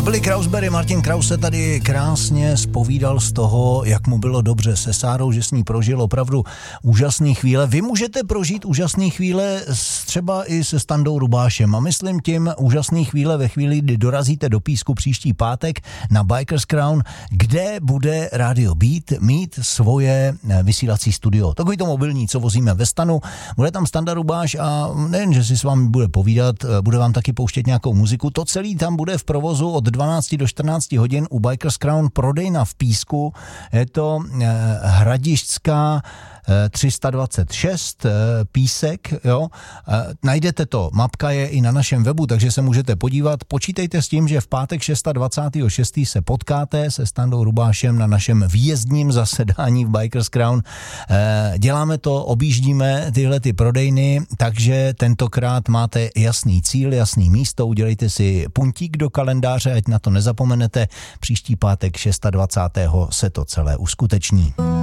byli Krausberry, Martin Kraus se tady krásně zpovídal z toho, jak mu bylo dobře se Sárou, že s ní prožil opravdu úžasné chvíle. Vy můžete prožít úžasné chvíle třeba i se Standou Rubášem a myslím tím úžasné chvíle ve chvíli, kdy dorazíte do Písku příští pátek na Bikers Crown, kde bude Radio Beat mít svoje vysílací studio. Takový to mobilní, co vozíme ve stanu. Bude tam Standa Rubáš a nejen, že si s vámi bude povídat, bude vám taky pouštět nějakou muziku. To celý tam bude v provozu od 12 do 14 hodin u Bikers Crown, prodejna v Písku. Je to Hradišťská 326 Písek, jo. Najdete to, mapka je i na našem webu, takže se můžete podívat. Počítejte s tím, že v pátek 26. se potkáte se Standou Rubášem na našem výjezdním zasedání v Bikers Crown. Děláme to, objíždíme tyhle ty prodejny, takže tentokrát máte jasný cíl, jasný místo, udělejte si puntík do kalendáře, ať na to nezapomenete. Příští pátek 26. se to celé uskuteční.